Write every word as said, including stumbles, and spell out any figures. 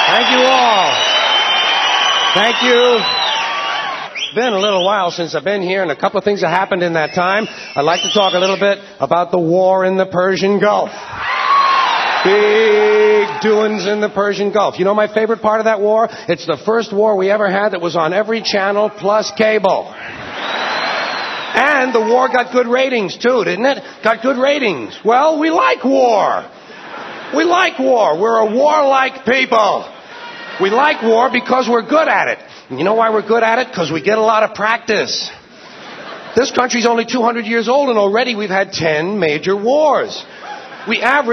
Thank you all. Thank you. It's been a little while since I've been here, and a couple of things have happened in that time. I'd like to talk a little bit about the war in the Persian Gulf. Big doings in the Persian Gulf. You know my favorite part of that war? It's the first war we ever had that was on every channel plus cable. And the war got good ratings, too, didn't it? Got good ratings. Well, we like war. We like war. We're a warlike people. We like war because we're good at it. And you know why we're good at it? Because we get a lot of practice. This country's only two hundred years old, and already we've had ten major wars. We average